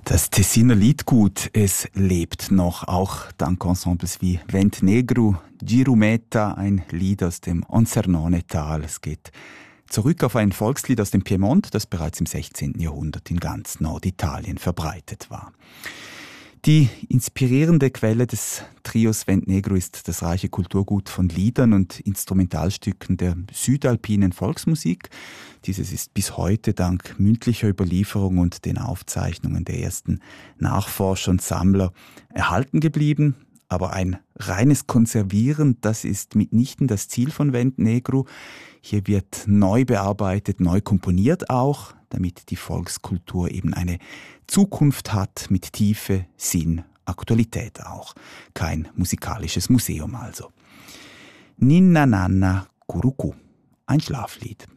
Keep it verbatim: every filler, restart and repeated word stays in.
Das Tessiner Liedgut, es lebt noch, auch dank Ensembles wie Vent Negru, Girumeta, ein Lied aus dem Onsernone-Tal. Es geht zurück auf ein Volkslied aus dem Piemont, das bereits im sechzehnten Jahrhundert in ganz Norditalien verbreitet war. Die inspirierende Quelle des Trios Vent Negru ist das reiche Kulturgut von Liedern und Instrumentalstücken der südalpinen Volksmusik. Dieses ist bis heute dank mündlicher Überlieferung und den Aufzeichnungen der ersten Nachforscher und Sammler erhalten geblieben. Aber ein reines Konservieren, das ist mitnichten das Ziel von Vent Negru. Hier wird neu bearbeitet, neu komponiert auch, damit die Volkskultur eben eine Zukunft hat mit Tiefe, Sinn, Aktualität auch. Kein musikalisches Museum also. Ninna Nanna Kuruku, ein Schlaflied.